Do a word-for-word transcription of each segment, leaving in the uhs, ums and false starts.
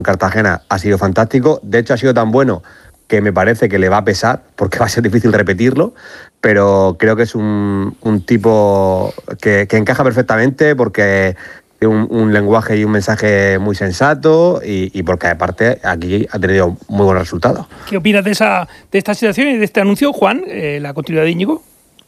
Cartagena ha sido fantástico. De hecho, ha sido tan bueno que me parece que le va a pesar, porque va a ser difícil repetirlo, pero creo que es un, un tipo que, que encaja perfectamente porque tiene un, un lenguaje y un mensaje muy sensato y, y porque aparte aquí ha tenido muy buenos resultados. ¿Qué opinas de esa de esta situación y de este anuncio, Juan, eh, la continuidad de Íñigo?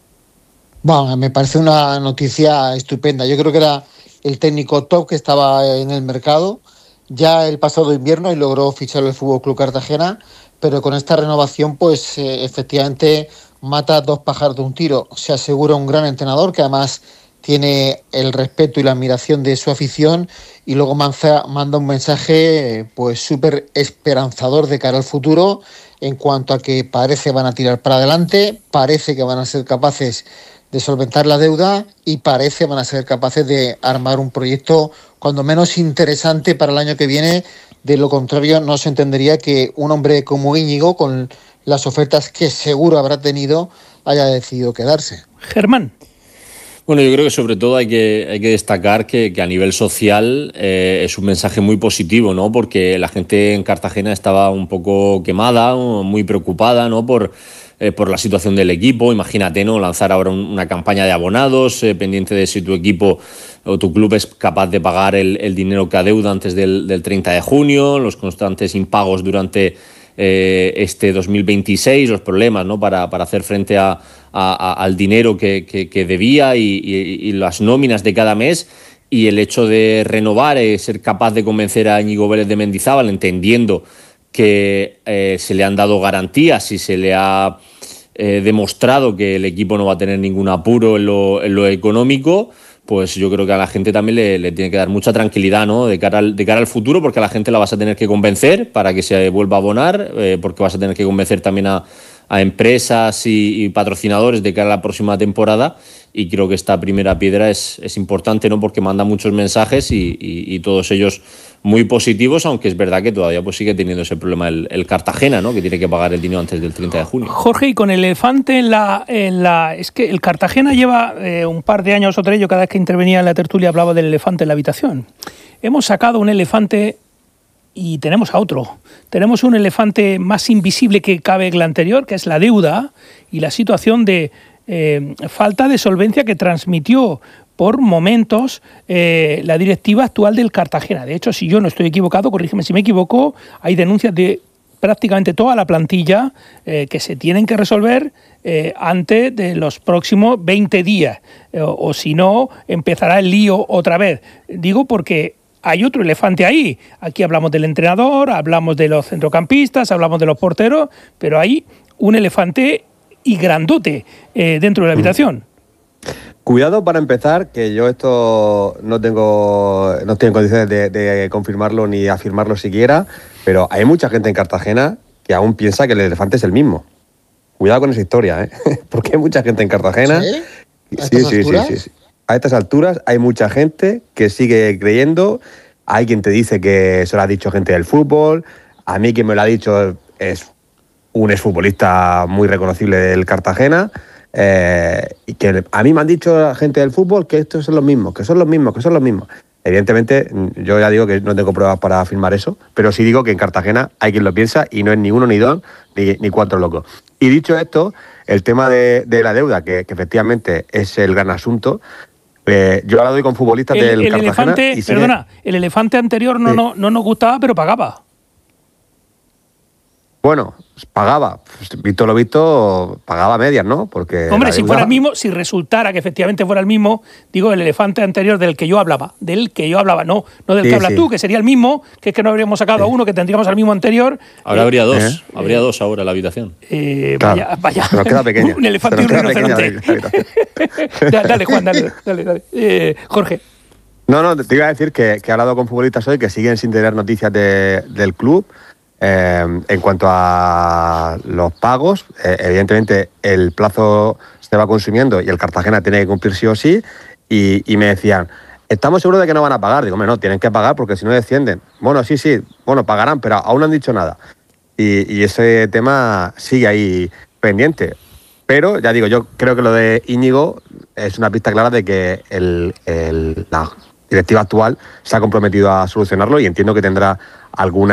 Bueno, me parece una noticia estupenda. Yo creo que era el técnico top que estaba en el mercado ya el pasado invierno y logró fichar el F C Cartagena, pero con esta renovación pues eh, efectivamente mata dos pájaros de un tiro. Se asegura un gran entrenador que además tiene el respeto y la admiración de su afición y luego manza, manda un mensaje pues súper esperanzador de cara al futuro en cuanto a que parece van a tirar para adelante, parece que van a ser capaces de solventar la deuda y parece van a ser capaces de armar un proyecto cuando menos interesante para el año que viene. De lo contrario, no se entendería que un hombre como Íñigo, con las ofertas que seguro habrá tenido, haya decidido quedarse. Germán. Bueno, yo creo que sobre todo hay que, hay que destacar que, que a nivel social eh, es un mensaje muy positivo, ¿no? Porque la gente en Cartagena estaba un poco quemada, muy preocupada, ¿no? Por, eh, por la situación del equipo. Imagínate, ¿no? Lanzar ahora un, una campaña de abonados, eh, pendiente de si tu equipo o tu club es capaz de pagar el, el dinero que adeuda antes del, del treinta de junio, los constantes impagos durante eh, este dos mil veintiséis, los problemas, ¿no? Para, para hacer frente a A, a, al dinero que, que, que debía y, y, y las nóminas de cada mes, y el hecho de renovar, eh, ser capaz de convencer a Íñigo Vélez de Mendizábal, entendiendo que eh, se le han dado garantías y se le ha eh, demostrado que el equipo no va a tener ningún apuro en lo, en lo económico, pues yo creo que a la gente también le, le tiene que dar mucha tranquilidad, ¿no? De cara al, de cara al futuro, porque a la gente la vas a tener que convencer para que se vuelva a abonar, eh, porque vas a tener que convencer también a a empresas y, y patrocinadores de cara a la próxima temporada, y creo que esta primera piedra es, es importante, ¿no? Porque manda muchos mensajes y, y, y todos ellos muy positivos, aunque es verdad que todavía pues sigue teniendo ese problema el, el Cartagena, ¿no? Que tiene que pagar el dinero antes del treinta de junio. Jorge, y con el elefante en la... En la es que el Cartagena lleva eh, un par de años o tres, yo cada vez que intervenía en la tertulia hablaba del elefante en la habitación. Hemos sacado un elefante y tenemos a otro. Tenemos un elefante más invisible que cabe el anterior, que es la deuda y la situación de eh, falta de solvencia que transmitió por momentos eh, la directiva actual del Cartagena. De hecho, si yo no estoy equivocado, corrígeme si me equivoco, hay denuncias de prácticamente toda la plantilla eh, que se tienen que resolver eh, antes de los próximos veinte días. Eh, o, o si no, empezará el lío otra vez. Digo porque hay otro elefante ahí. Aquí hablamos del entrenador, hablamos de los centrocampistas, hablamos de los porteros, pero hay un elefante y grandote eh, dentro de la habitación. Cuidado para empezar, que yo esto no tengo no estoy en condiciones de, de confirmarlo ni afirmarlo siquiera, pero hay mucha gente en Cartagena que aún piensa que el elefante es el mismo. Cuidado con esa historia, ¿eh? Porque hay mucha gente en Cartagena. ¿Sí? ¿A Sí, estas sí, sí, alturas? sí, sí. A estas alturas hay mucha gente que sigue creyendo. Hay quien te dice que se lo ha dicho gente del fútbol. A mí quien me lo ha dicho es un exfutbolista muy reconocible del Cartagena. Eh, y que a mí me han dicho la gente del fútbol que estos son los mismos, que son los mismos, que son los mismos. Evidentemente, yo ya digo que no tengo pruebas para afirmar eso, pero sí digo que en Cartagena hay quien lo piensa y no es ni uno, ni dos, ni, ni cuatro locos. Y dicho esto, el tema de, de la deuda, que, que efectivamente es el gran asunto, eh, yo ahora doy con futbolistas El, del el Cartagena... elefante, y sigue... perdona, el elefante anterior no, Sí. no, no nos gustaba, pero pagaba. Bueno, pagaba. Pues, visto lo visto, pagaba medias, ¿no? Porque Hombre, la si deuda- fuera el mismo, si resultara que efectivamente fuera el mismo, digo, el elefante anterior del que yo hablaba, del que yo hablaba, no, no del Sí, que hablas sí. tú, que sería el mismo, que es que no habríamos sacado a uno, que tendríamos al mismo anterior. Ahora Eh, habría dos, ¿eh? habría dos ahora en la habitación. eh, Claro, vaya, vaya. se nos queda pequeña. Un elefante y Se un nos queda rinoceronte. pequeña Da- dale, Juan, dale, dale, dale. Eh, Jorge. No, no, te iba a decir que, que he hablado con futbolistas hoy que siguen sin tener noticias de- del club. Eh, en cuanto a los pagos, eh, evidentemente el plazo se va consumiendo y el Cartagena tiene que cumplir sí o sí. Y, y me decían, ¿estamos seguros de que no van a pagar? Digo, hombre, no, tienen que pagar porque si no descienden. Bueno, sí, sí, bueno, pagarán, pero aún no han dicho nada. Y, y ese tema sigue ahí pendiente. Pero, ya digo, yo creo que lo de Íñigo es una pista clara de que el, el, la directiva actual se ha comprometido a solucionarlo y entiendo que tendrá alguna